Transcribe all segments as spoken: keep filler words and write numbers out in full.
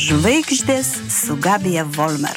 Žvaigždės su Gabija Volmer.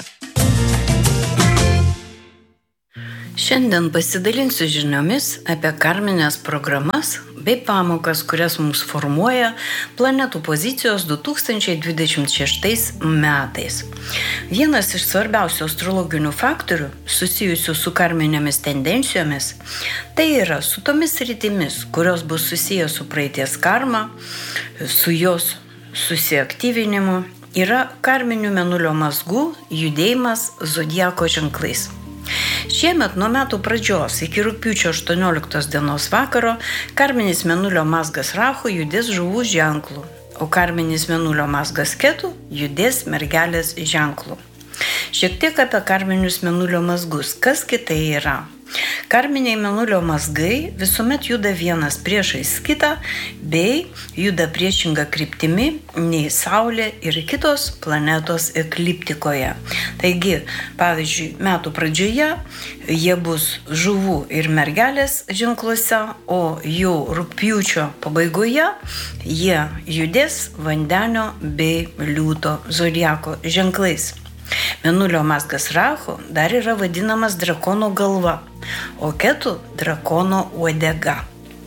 Šiandien pasidalinsiu žiniomis apie karmines programas bei pamokas, kurias mums formuoja planetų pozicijos du tūkstančiai dvidešimt šeštais metais. Vienas iš svarbiausių astrologinių faktorių susijusių su karminėmis tendencijomis tai yra su tomis rytimis, kurios bus susijęs su praeities karma, su jos susiaktyvinimu, yra karminių mėnulio mazgų judėjimas zodiako ženklais. Šiemet nuo metų pradžios iki rugpjūčio aštuonioliktos dienos vakaro karminis mėnulio mazgas Rahu judės žuvų ženklų, o karminis mėnulio mazgas Ketu judės mergelės ženklų. Šiek tiek apie karminius mėnulio mazgus. Kas kitai yra? Karminiai mėnulio mazgai visuomet juda vienas priešais kitą bei juda priešinga kryptimi nei Saulė ir kitos planetos ekliptikoje. Taigi, pavyzdžiui, metų pradžioje jie bus žuvų ir mergelės ženkluose, o jau rugpjūčio pabaigoje jie judės vandenio bei liūto zodiako ženklais. Mėnulio mazgas Rahu dar yra vadinamas drakono galva, o Ketu drakono uodega.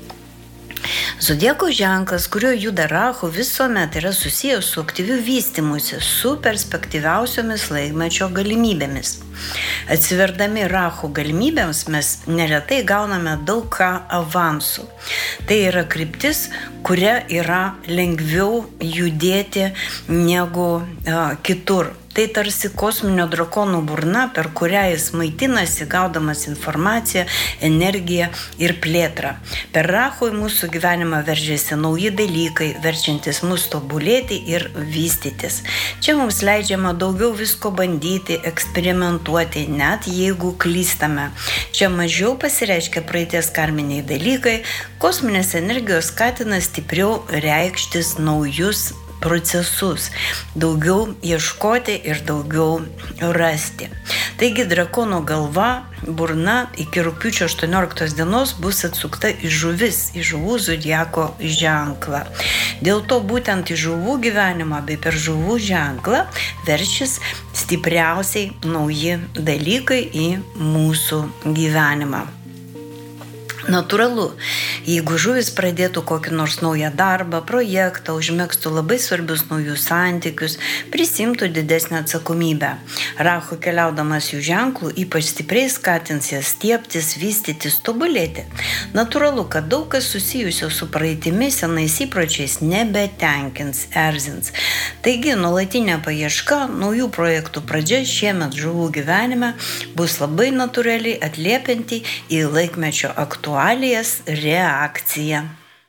Zodiako ženklas, kurio juda Rahu, visuomet yra susijęs su aktyviu vystymusi, su perspektyviausiomis laikmečio galimybėmis. Atsiverdami Rahu galimybėms mes neretai gauname daug ką avansų. Tai yra kryptis, kuria yra lengviau judėti negu a, kitur. Tai tarsi kosminio drakono burna, per kurią jis maitinasi, gaudamas informaciją, energiją ir plėtrą. Per Rahu į mūsų gyvenimą veržiasi nauji dalykai, verčiantis mus tobulėti ir vystytis. Čia mums leidžiama daugiau visko bandyti, eksperimentuoti, net jeigu klystame. Čia mažiau pasireiškia praeities karminiai dalykai, kosminės energijos skatina stipriau reikštis naujus procesus, daugiau ieškoti ir daugiau rasti. Taigi drakono galva, burna iki rugpjūčio aštuonioliktos dienos bus atsukta į žuvis, į žuvų zodiako ženklą. Dėl to būtent į žuvų gyvenimą bei per žuvų ženklą veršis stipriausiai nauji dalykai į mūsų gyvenimą. Natūralu, jeigu žuvis pradėtų kokį nors naują darbą, projektą, užmegztų labai svarbius naujus santykius, prisimtų didesnę atsakomybę. Rahu keliaudamas jų ženklų ypač stipriai skatins jas stiebtis, vystytis, tobulėti. Natūralu, kad daug kas susijusio su praeitimi senais įpročiais nebetenkins, erzins. Taigi, nuolatinė paieška, naujų projektų pradžia šiemet žuvų gyvenime bus labai natūraliai atliepianti į laikmečio aktualijas reakcija.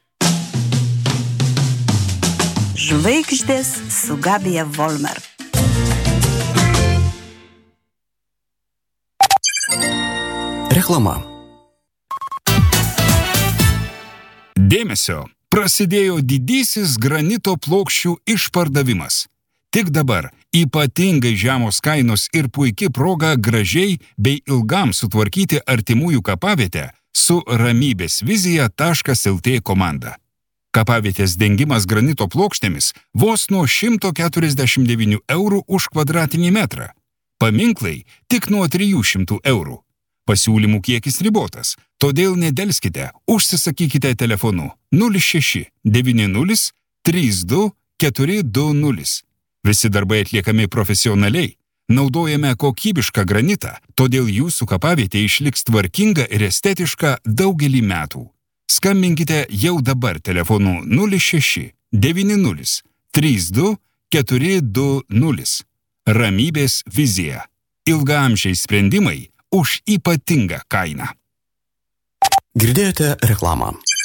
Žvaigždės su Gabija Volmer. Reklama. Dėmesio! Prasidėjo didysis granito plokščių išpardavimas. Tik dabar ypatingai žemos kainos ir puiki proga gražiai bei ilgam sutvarkyti artimųjų kapavietę su ramybės vizija taškas lt komanda. Kapavietės dengimas granito plokštėmis vos nuo šimto keturiasdešimt devynių eurų už kvadratinį metrą. Paminklai tik nuo trijų šimtų eurų. Pasiūlymų kiekis ribotas, todėl nedelskite, užsisakykite telefonu nulis šeši devyni nulis trys du keturi du nulis. Visi darbai atliekami profesionaliai. Naudojame kokybišką granitą, todėl jūsų kapavietė išliks tvarkinga ir estetiška daugelį metų. Skambinkite jau dabar telefonu nulis šeši devyni nulis trys du keturi du nulis. Ramybės vizija. Ilgaamžiai sprendimai už ypatingą kainą. Girdėjote reklamą.